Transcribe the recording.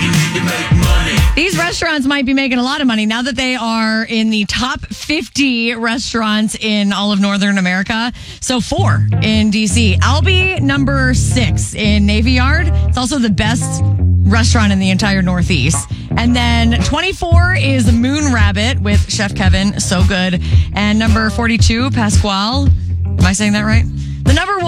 These restaurants might be making a lot of money now that they are in the top 50 restaurants in all of Northern America. So 4 in DC. Albee, number 6 in Navy Yard. It's also the best restaurant in the entire Northeast. And then 24 is Moon Rabbit with Chef Kevin. So good. And number 42, Pasquale. Am I saying that right? The number